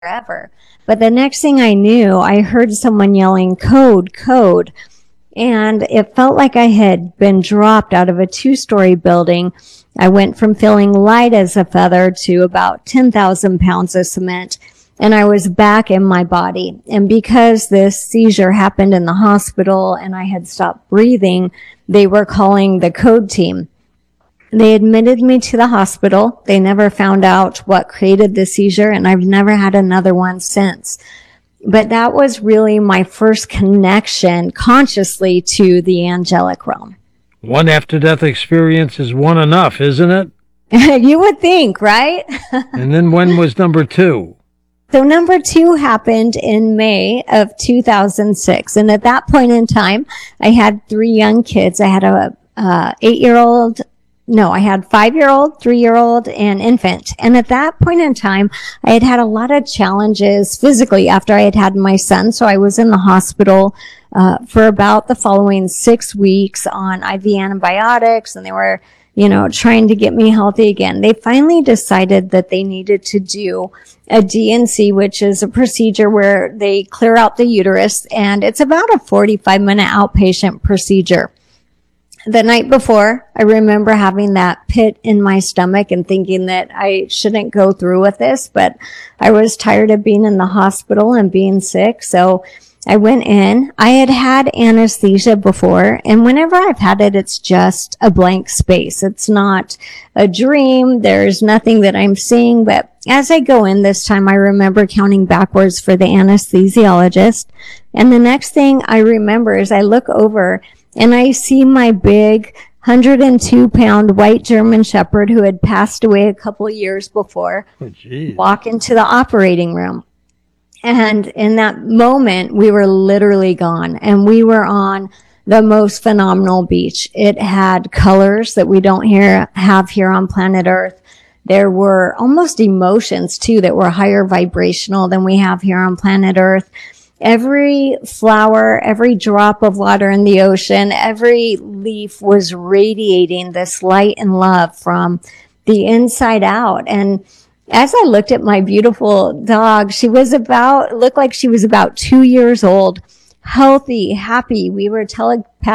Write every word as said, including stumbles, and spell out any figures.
ever. But the next thing I knew, I heard someone yelling, "Code, code." And it felt like I had been dropped out of a two-story building. I went from feeling light as a feather to about ten thousand pounds of cement, and I was back in my body. And because this seizure happened in the hospital and I had stopped breathing, they were calling the code team. They admitted me to the hospital. They never found out what created the seizure, and I've never had another one since. But that was really my first connection consciously to the angelic realm. One after-death experience is one enough, isn't it? You would think, right? And then when was number two? So number two happened in May of two thousand six. And at that point in time, I had three young kids. I had a uh, eight-year-old, no, I had five-year-old, three-year-old, and infant. And at that point in time, I had had a lot of challenges physically after I had had my son. So I was in the hospital uh, for about the following six weeks on I V antibiotics, and they were, you know, trying to get me healthy again. They finally decided that they needed to do a D and C, which is a procedure where they clear out the uterus, and it's about a forty-five minute outpatient procedure. The night before, I remember having that pit in my stomach and thinking that I shouldn't go through with this, but I was tired of being in the hospital and being sick, so I went in. I had had anesthesia before, and whenever I've had it, it's just a blank space. It's not a dream. There's nothing that I'm seeing, but as I go in this time, I remember counting backwards for the anesthesiologist, and the next thing I remember is I look over and I see my big one hundred two pound white German Shepherd who had passed away a couple of years before Oh, walk into the operating room. And in that moment, we were literally gone, and we were on the most phenomenal beach. It had colors that we don't hear, have here on planet Earth. There were almost emotions too that were higher vibrational than we have here on planet Earth. Every flower, every drop of water in the ocean, every leaf was radiating this light and love from the inside out. And as I looked at my beautiful dog, she was about, looked like she was about two years old, healthy, happy. We were telepathically